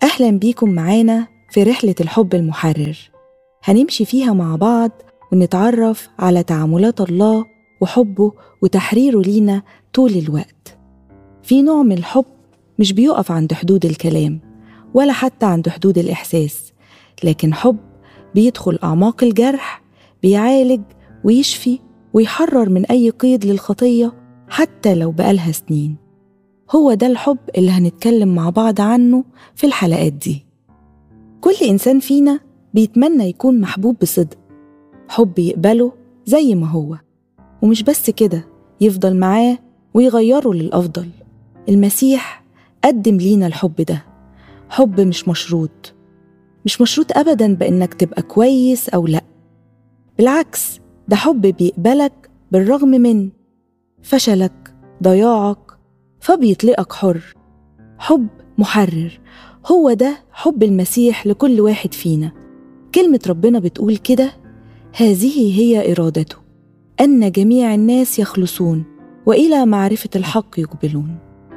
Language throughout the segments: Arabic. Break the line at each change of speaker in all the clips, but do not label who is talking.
أهلا بيكم معانا في رحلة الحب المحرر. هنمشي فيها مع بعض ونتعرف على تعاملات الله وحبه وتحريره لينا طول الوقت. في نوع من الحب مش بيقف عند حدود الكلام ولا حتى عند حدود الإحساس، لكن حب بيدخل أعماق الجرح، بيعالج ويشفي ويحرر من أي قيد للخطية حتى لو بقالها سنين. هو ده الحب اللي هنتكلم مع بعض عنه في الحلقات دي. كل إنسان فينا بيتمنى يكون محبوب بصدق، حب يقبله زي ما هو، ومش بس كده، يفضل معاه ويغيره للأفضل. المسيح قدم لينا الحب ده، حب مش مشروط أبداً بإنك تبقى كويس أو لأ. بالعكس، ده حب بيقبلك بالرغم من فشلك، ضياعك، فبيطلقك حر. حب محرر، هو ده حب المسيح لكل واحد فينا. كلمة ربنا بتقول كده: هذه هي إرادته، أن جميع الناس يخلصون وإلى معرفة الحق يقبلون.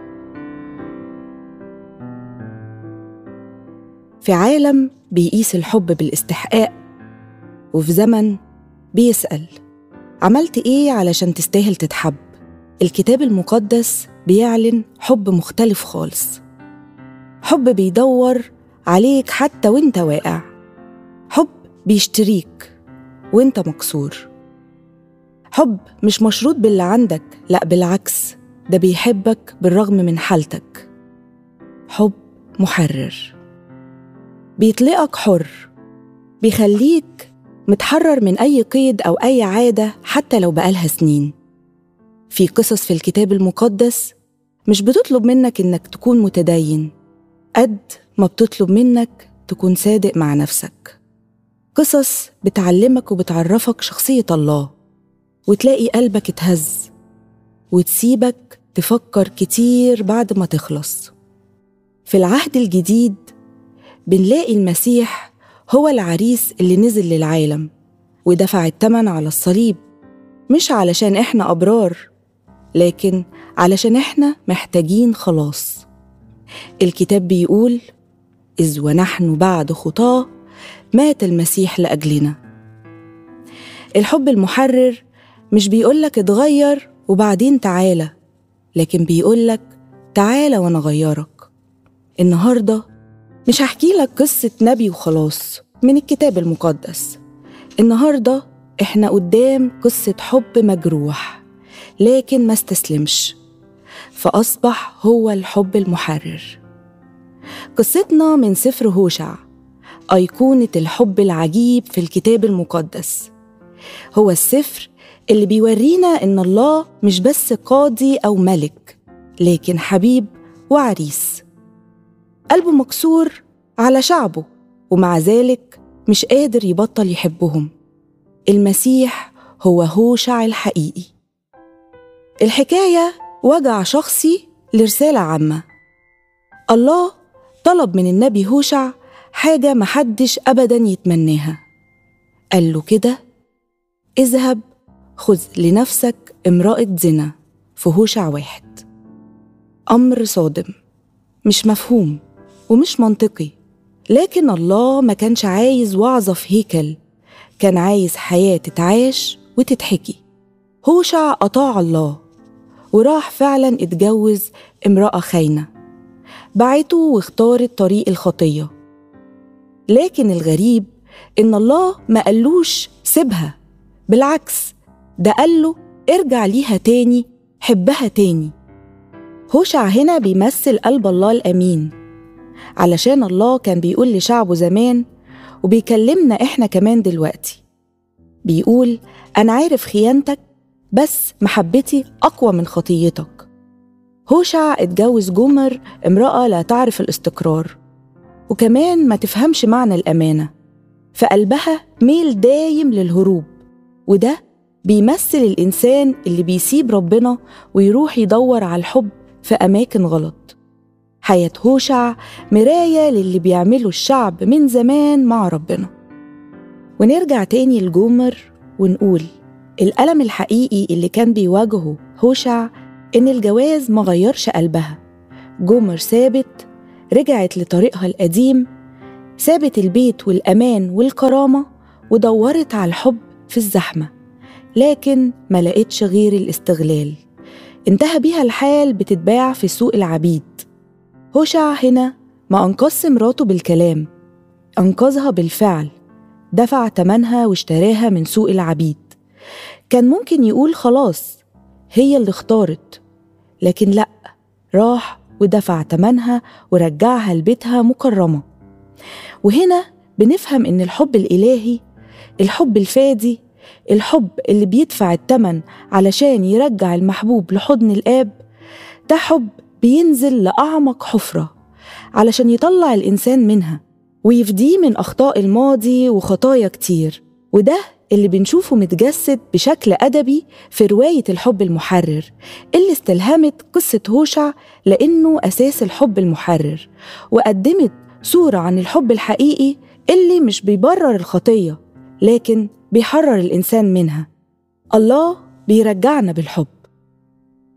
في عالم بيقيس الحب بالاستحقاق، وفي زمن بيسأل عملت إيه علشان تستاهل تتحب، الكتاب المقدس بيعلن حب مختلف خالص. حب بيدور عليك حتى وانت واقع، حب بيشتريك وانت مكسور، حب مش مشروط باللي عندك، لأ بالعكس، ده بيحبك بالرغم من حالتك. حب محرر بيطلقك حر، بيخليك متحرر من أي قيد أو أي عادة حتى لو بقالها سنين. في قصص في الكتاب المقدس مش بتطلب منك إنك تكون متدين قد ما بتطلب منك تكون صادق مع نفسك. قصص بتعلمك وبتعرفك شخصية الله، وتلاقي قلبك اتهز وتسيبك تفكر كتير بعد ما تخلص. في العهد الجديد بنلاقي المسيح هو العريس اللي نزل للعالم ودفع الثمن على الصليب، مش علشان إحنا أبرار، لكن علشان إحنا محتاجين خلاص. الكتاب بيقول: إذ ونحن بعد خطاة مات المسيح لأجلنا. الحب المحرر مش بيقولك اتغير وبعدين تعالى، لكن بيقولك تعالى وأنا غيرك. النهاردة مش هحكي لك قصة نبي وخلاص من الكتاب المقدس. النهاردة إحنا قدام قصة حب مجروح لكن ما استسلمش، فأصبح هو الحب المحرر. قصتنا من سفر هوشع، أيقونة الحب العجيب في الكتاب المقدس. هو السفر اللي بيورينا إن الله مش بس قاضي أو ملك، لكن حبيب وعريس، قلبه مكسور على شعبه ومع ذلك مش قادر يبطل يحبهم. المسيح هو هوشع الحقيقي. الحكاية وجع شخصي لرسالة عامة. الله طلب من النبي هوشع حاجة محدش أبداً يتمناها. قال له كده: اذهب خذ لنفسك امرأة زنا، في هوشع 1. أمر صادم، مش مفهوم ومش منطقي، لكن الله ما كانش عايز وعظة في هيكل، كان عايز حياة تتعاش وتتحكي. هوشع أطاع الله وراح فعلاً اتجوز امرأة خاينة، بعته واختارت طريق الخطية. لكن الغريب إن الله ما قالوش سيبها، بالعكس ده قاله ارجع ليها تاني، حبها تاني. هوشع هنا بيمثل قلب الله الأمين، علشان الله كان بيقول لشعبه زمان وبيكلمنا إحنا كمان دلوقتي. بيقول: أنا عارف خيانتك بس محبتي أقوى من خطيتك. هوشع اتجوز جمر، امرأة لا تعرف الاستقرار وكمان ما تفهمش معنى الأمانة، فقلبها ميل دايم للهروب، وده بيمثل الإنسان اللي بيسيب ربنا ويروح يدور على الحب في أماكن غلط. حياة هوشع مراية للي بيعمله الشعب من زمان مع ربنا. ونرجع تاني لجمر ونقول الألم الحقيقي اللي كان بيواجهه هوشع إن الجواز ما غيرش قلبها. جمر ثابت رجعت لطريقها القديم، سابت البيت والأمان والكرامة ودورت على الحب في الزحمة، لكن ما لقيتش غير الاستغلال. انتهى بيها الحال بتتباع في سوق العبيد. هوشع هنا ما أنقذش مراته بالكلام، أنقذها بالفعل، دفع تمنها واشتراها من سوق العبيد. كان ممكن يقول خلاص هي اللي اختارت، لكن لأ، راح ودفع تمنها ورجعها لبيتها مكرمة. وهنا بنفهم إن الحب الإلهي، الحب الفادي، الحب اللي بيدفع التمن علشان يرجع المحبوب لحضن الآب، ده حب بينزل لأعمق حفرة علشان يطلع الإنسان منها ويفديه من أخطاء الماضي وخطايا كتير. وده اللي بنشوفه متجسد بشكل أدبي في رواية الحب المحرر اللي استلهمت قصة هوشع، لأنه أساس الحب المحرر، وقدمت صورة عن الحب الحقيقي اللي مش بيبرر الخطية لكن بيحرر الإنسان منها. الله بيرجعنا بالحب.